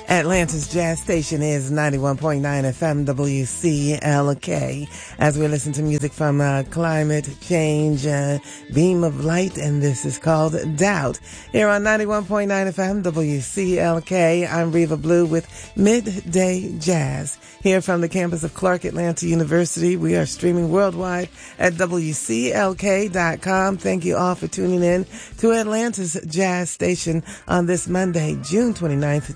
Atlanta's Jazz Station is 91.9 FM WCLK. As we listen to music from Climate Change, Beam of Light, and this is called Doubt. Here on 91.9 FM WCLK, I'm Reva Blue with Midday Jazz. Here from the campus of Clark Atlanta University, we are streaming worldwide at WCLK.com. Thank you all for tuning in to Atlanta's Jazz Station on this Monday, June 29th,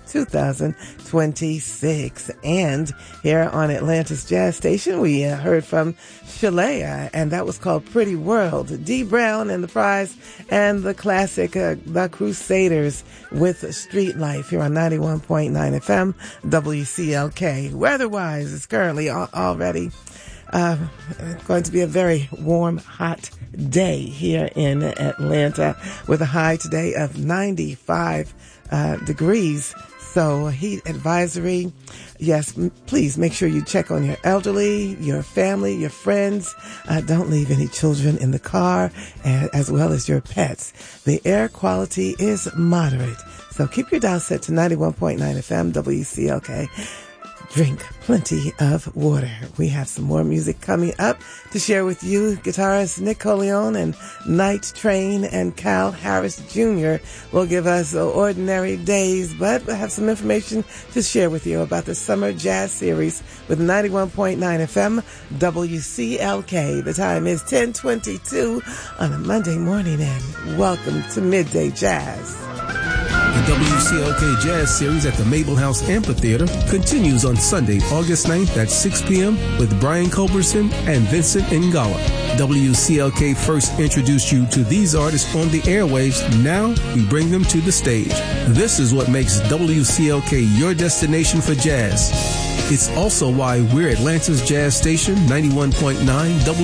2026. And here on Atlanta's Jazz Station, we heard from Shalea, and that was called Pretty World. Dee Brown and the Prize, and the classic The Crusaders with Street Life here on 91.9 FM WCLK. Weather-wise, it's currently already going to be a very warm, hot day here in Atlanta with a high today of 95 degrees. So heat advisory. Yes, please make sure you check on your elderly, your family, your friends. Don't leave any children in the car, as well as your pets. The air quality is moderate. So keep your dial set to 91.9 FM WCLK. Drink plenty of water. We have some more music coming up to share with you. Guitarist Nick Coleon and Night Train and Cal Harris Jr. will give us Ordinary Days, but we'll have some information to share with you about the Summer Jazz Series with 91.9 FM WCLK. The time is 10:22 on a Monday morning, and welcome to Midday Jazz. The WCLK Jazz Series at the Mabel House Amphitheater continues on Sunday, August 9th at 6 p.m. with Brian Culberson and Vincent Ngala. WCLK first introduced you to these artists on the airwaves. Now we bring them to the stage. This is what makes WCLK your destination for jazz. It's also why we're Atlanta's Jazz Station, 91.9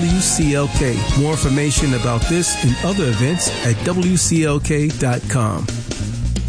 WCLK. More information about this and other events at WCLK.com.